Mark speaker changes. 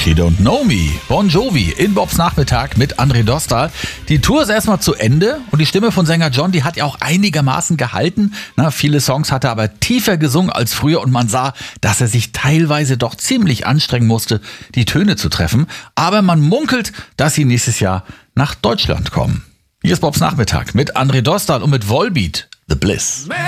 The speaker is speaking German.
Speaker 1: She Don't Know Me, Bon Jovi in Bobs Nachmittag mit André Dostal. Die Tour ist erstmal zu Ende und die Stimme von Sänger John, die hat ja auch einigermaßen gehalten. Viele Songs hat er aber tiefer gesungen als früher und man sah, dass er sich teilweise doch ziemlich anstrengen musste, die Töne zu treffen. Aber man munkelt, dass sie nächstes Jahr nach Deutschland kommen. Hier ist Bobs Nachmittag mit André Dostal und mit Volbeat, The Bliss.